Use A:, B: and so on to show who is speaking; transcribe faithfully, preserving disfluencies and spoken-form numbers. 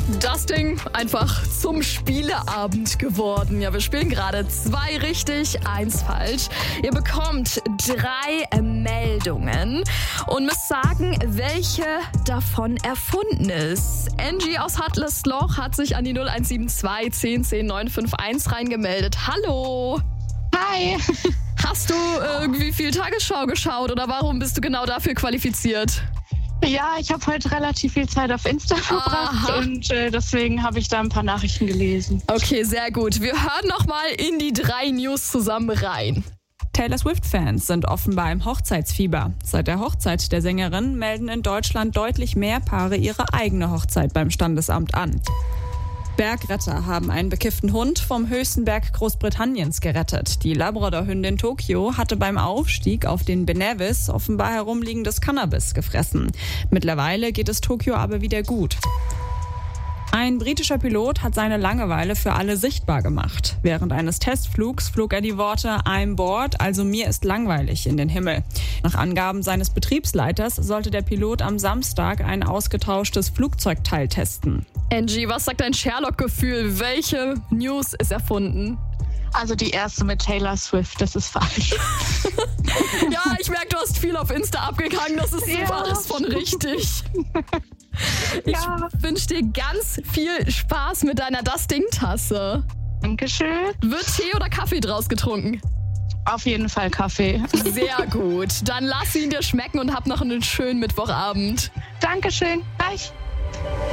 A: Das Ding einfach zum Spieleabend geworden. Ja, wir spielen gerade zwei richtig, eins falsch. Ihr bekommt drei Meldungen und müsst sagen, welche davon erfunden ist. Angie aus Hartlersloch hat sich an die null eins sieben zwei zehn zehn neun fünf eins reingemeldet. Hallo!
B: Hi!
A: Hast du irgendwie viel Tagesschau geschaut oder warum bist du genau dafür qualifiziert?
B: Ja, ich habe heute relativ viel Zeit auf Insta verbracht
A: Aha.
B: und äh, deswegen habe ich da ein paar Nachrichten gelesen.
A: Okay, sehr gut. Wir hören nochmal in die drei News zusammen rein.
C: Taylor Swift-Fans sind offenbar im Hochzeitsfieber. Seit der Hochzeit der Sängerin melden in Deutschland deutlich mehr Paare ihre eigene Hochzeit beim Standesamt an. Bergretter haben einen bekifften Hund vom höchsten Berg Großbritanniens gerettet. Die Labrador-Hündin Tokio hatte beim Aufstieg auf den Ben Nevis offenbar herumliegendes Cannabis gefressen. Mittlerweile geht es Tokio aber wieder gut. Ein britischer Pilot hat seine Langeweile für alle sichtbar gemacht. Während eines Testflugs flog er die Worte "I'm bored", also mir ist langweilig, in den Himmel. Nach Angaben seines Betriebsleiters sollte der Pilot am Samstag ein ausgetauschtes Flugzeugteil testen.
A: Angie, was sagt dein Sherlock-Gefühl? Welche News ist erfunden?
B: Also die erste mit Taylor Swift, das ist falsch.
A: Ja, ich merke, du hast viel auf Insta abgegangen. Das ist
B: Ja.
A: sowas von richtig. Ich
B: Ja.
A: wünsche dir ganz viel Spaß mit deiner Das-Ding-Tasse.
B: Dankeschön.
A: Wird Tee oder Kaffee draus getrunken?
B: Auf jeden Fall Kaffee.
A: Sehr gut. Dann lass ihn dir schmecken und hab noch einen schönen Mittwochabend.
B: Dankeschön. Gleich.